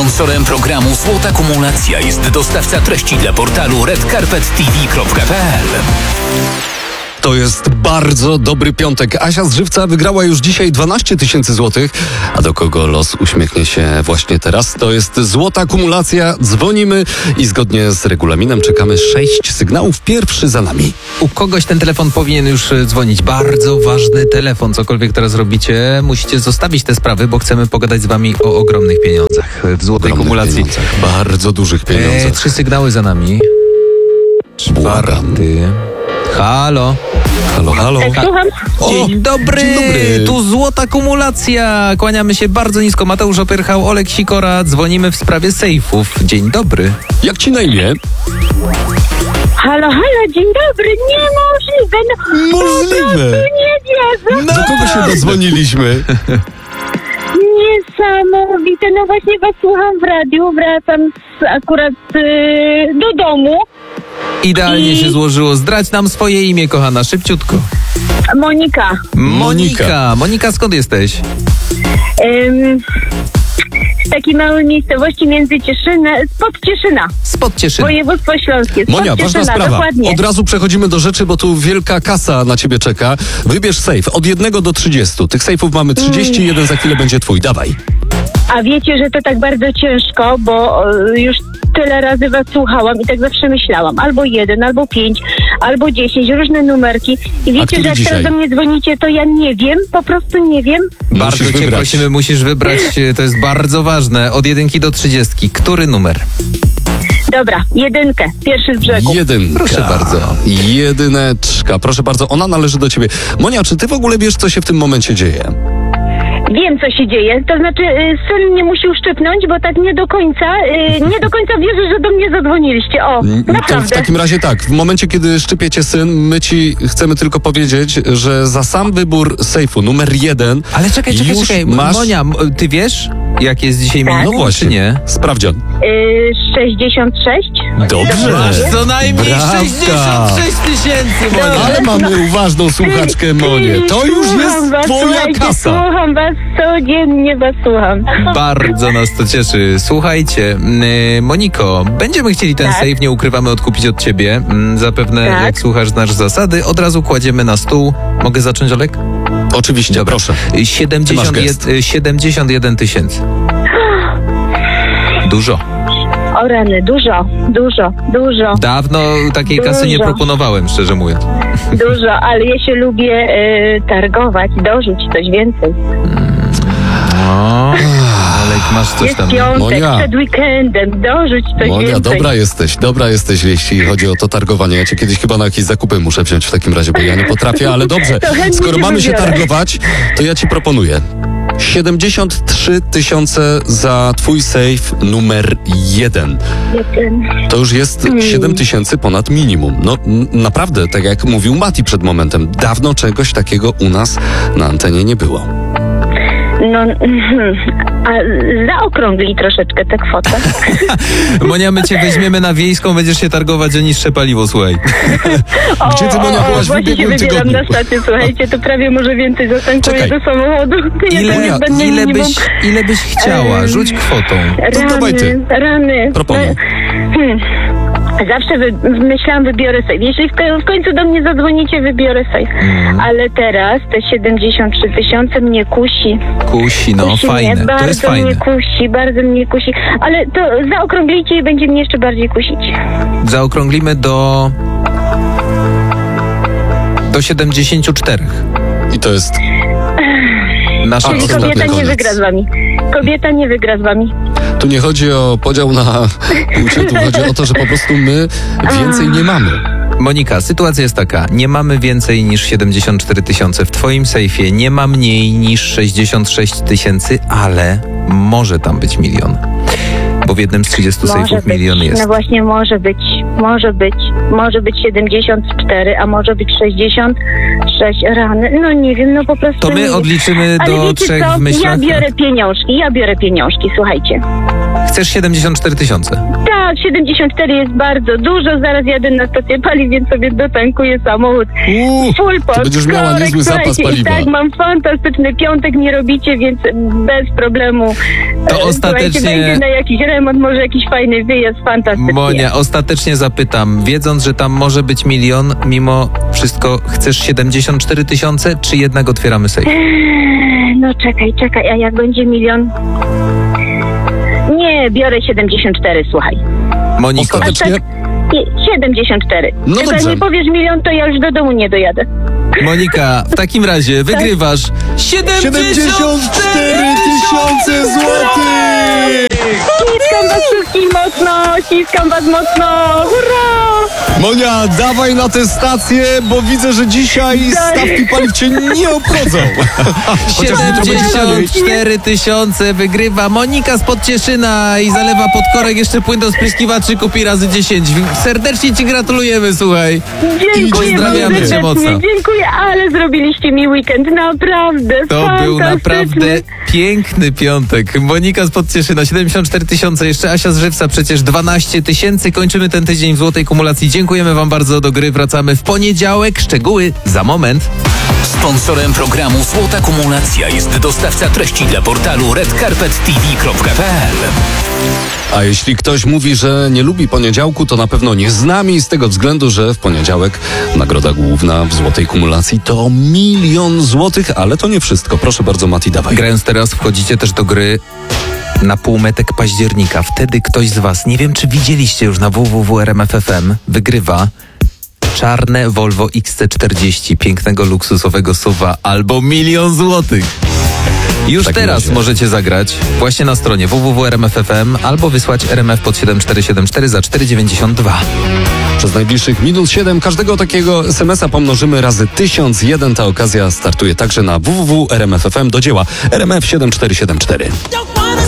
Sponsorem programu Złota Kumulacja jest dostawca treści dla portalu redcarpettv.pl. To jest bardzo dobry piątek. Asia z Żywca wygrała już dzisiaj 12 000 złotych. A do kogo los uśmiechnie się właśnie teraz? To jest Złota Kumulacja. Dzwonimy i zgodnie z regulaminem czekamy 6 sygnałów. Pierwszy za nami. U kogoś ten telefon powinien już dzwonić. Bardzo ważny telefon. Cokolwiek teraz robicie, musicie zostawić te sprawy, bo chcemy pogadać z wami o ogromnych pieniądzach w Złotej Kumulacji. Pieniądzach, bardzo dużych pieniądzach. 3 sygnały za nami. Czwarty. Halo. Halo. Słucham. Dzień dobry. Dzień dobry. Tu Złota Kumulacja. Kłaniamy się bardzo nisko. Mateusz Opyrchał, Olek Sikora. Dzwonimy w sprawie sejfów. Dzień dobry. Jak ci na imię? Halo, dzień dobry. Niemożliwe. No, Możliwe. nie wierzę. Do kogo się dodzwoniliśmy? Niesamowite. No właśnie was słucham w radiu. Wracam akurat do domu. Idealnie się złożyło. Zdradź nam swoje imię, kochana, szybciutko. Monika, skąd jesteś? Z takiej małej miejscowości między spod Cieszyna. Województwo Śląskie. Monia, ważna Cieszyna, sprawa. dokładnie. Od razu przechodzimy do rzeczy, bo tu wielka kasa na ciebie czeka. Wybierz sejf od 1 do 30. Tych sejfów mamy 30, jeden za chwilę będzie twój. Dawaj. A wiecie, że to tak bardzo ciężko, bo już tyle razy was słuchałam i tak zawsze myślałam. Albo 1, albo 5, albo 10, różne numerki. I wiecie, że jak teraz do mnie dzwonicie, to ja nie wiem, po prostu nie wiem. Bardzo cię prosimy, musisz wybrać, to jest bardzo ważne, od 1 do 30. Który numer? Dobra, 1, pierwszy z brzegu. 1. Proszę bardzo. 1. Proszę bardzo, ona należy do ciebie. Monia, czy ty w ogóle wiesz, co się w tym momencie dzieje? Wiem, co się dzieje. To znaczy, syn mnie musi uszczypnąć, bo tak nie do końca wierzę, że do mnie zadzwoniliście. O, To naprawdę. w takim razie tak, w momencie, kiedy szczypie cię syn, my ci chcemy tylko powiedzieć, że za sam wybór sejfu numer 1 Ale czekaj, masz... Monia, ty wiesz, jak jest dzisiaj Tak. minimum, No właśnie, czy nie? sprawdzian. 66. Dobrze. Masz co najmniej Brawka. 66 000, Monia. Ale mamy uważną słuchaczkę Monię. To już jest twoja słuchajcie, kasa. Słucham was, codziennie was słucham. Bardzo nas to cieszy. Słuchajcie, Moniko, będziemy chcieli ten Tak. sejf, nie ukrywamy, odkupić od ciebie. Zapewne, Tak. jak słuchasz nasze zasady, od razu kładziemy na stół. Mogę zacząć, Olek? Oczywiście, Dobra. proszę. 71 000. Dużo. O rany, dużo. Dawno takiej kasy nie Dużo. proponowałem, szczerze mówiąc. Dużo, ale ja się lubię targować, dorzuć coś więcej. O, Olek, masz coś Jest tam. piątek, Monia. przed weekendem, dorzuć coś Monia, więcej. dobra jesteś, jeśli chodzi o to targowanie. Ja cię kiedyś chyba na jakieś zakupy muszę wziąć w takim razie, bo ja nie potrafię, ale dobrze. To chętnie Skoro się mamy się wybiorę. targować, to ja ci proponuję 73 000 za twój sejf numer 1. To już jest 7 000 ponad minimum. No naprawdę, tak jak mówił Mati przed momentem, dawno czegoś takiego u nas na antenie nie było. No, a zaokrągli troszeczkę tę kwotę. Monia, my cię weźmiemy na wiejską, będziesz się targować o niższe paliwo, słuchaj. Gdzie ty, Monia, byłaś w właśnie się ubiegłym wybieram tygodniu? na stację, słuchajcie, to prawie może więcej zatankuję Czekaj. do samochodu. Ile byś chciała? Rzuć kwotą. dawaj ty. Rany. Proponuj. Zawsze myślałam, wybiorę sejf. Jeśli w końcu do mnie zadzwonicie, wybiorę sejf. Ale teraz te 73 000 mnie kusi. Kusi, no Kusi fajne, mnie, to jest bardzo fajne. bardzo mnie kusi. Ale to zaokrąglijcie i będzie mnie jeszcze bardziej kusić. Zaokrąglimy do 74. I to jest... Nasza Czyli ostatni kobieta nie koniec. wygra z wami. Kobieta nie wygra z wami. Tu nie chodzi o podział na płcie, tu chodzi o to, że po prostu my więcej nie mamy. Monika, sytuacja jest taka. Nie mamy więcej niż 74 000 w twoim sejfie. Nie ma mniej niż 66 000, ale może tam być 1 000 000. Bo w jednym z 30 sejfów 1 000 000 jest. No właśnie może być 74, a może być 66 rany. No nie wiem, no po prostu. To nie my wiem. odliczymy Ale do wiecie 3 co? w myślach. Ja biorę pieniążki, słuchajcie. Chcesz 74 tysiące. Tak, 74 jest bardzo dużo. Zaraz jadę na stację paliw, więc sobie dotankuję samochód. Full to będziesz miała korek, niezły zapas słuchajcie, paliwa. I tak, mam fantastyczny piątek, nie robicie, więc bez problemu. To Słuchajcie, ostatecznie- będzie na jakiś remont, może jakiś fajny wyjazd, fantastycznie. Monia, ostatecznie zapytam, wiedząc, że tam może być 1 000 000, mimo wszystko chcesz 74 tysiące, czy jednak otwieramy sejf? No czekaj, a jak będzie 1 000 000? Nie, biorę 74, słuchaj. Moniko, Ostatecznie? Nie, 74. No Tylko jak dobrze. mi powiesz 1 000 000, to ja już do domu nie dojadę. Monika, w takim razie wygrywasz 74 tysiące złotych! Ściskam was wszystkich mocno, ściskam was mocno, hurra! Monia, dawaj na tę stację, bo widzę, że dzisiaj stawki paliw cię nie obchodzą. Chociaż jutro będzie taniej. 74 tysiące wygrywa Monika z Podcieszyna i zalewa pod korek jeszcze płyn do spryskiwaczy, kupi razy 10. Serdecznie ci gratulujemy, słuchaj. Dziękuję wam pozdrawiamy cię serdecznie, mocno. dziękuję, ale zrobiliście mi weekend, naprawdę, To był fantastyczny. naprawdę piękny piątek. Monika z Podcieszyna, 74 tysiące, jeszcze Asia z Żywca przecież 12 tysięcy. Kończymy ten tydzień w złotej kumulacji. Dziękujemy wam bardzo, do gry wracamy w poniedziałek. Szczegóły za moment. Sponsorem programu Złota Kumulacja jest dostawca treści dla portalu redcarpettv.pl. A jeśli ktoś mówi, że nie lubi poniedziałku, to na pewno nie z nami, z tego względu, że w poniedziałek nagroda główna w złotej kumulacji to 1 000 000 złotych, ale to nie wszystko. Proszę bardzo, Mati, dawaj. Grając teraz wchodzicie też do gry na półmetek października. Wtedy ktoś z was, nie wiem czy widzieliście już na www.rmf.fm, wygrywa czarne Volvo XC40 pięknego luksusowego SUV-a albo 1 000 000 złotych. Już takim teraz razie. możecie zagrać właśnie na stronie www.rmf.fm albo wysłać RMF pod 7474 za 4,92. Przez najbliższych minut 7 każdego takiego SMS-a pomnożymy razy 1001. Ta okazja startuje także na www.rmf.fm. Do dzieła. RMF 7474.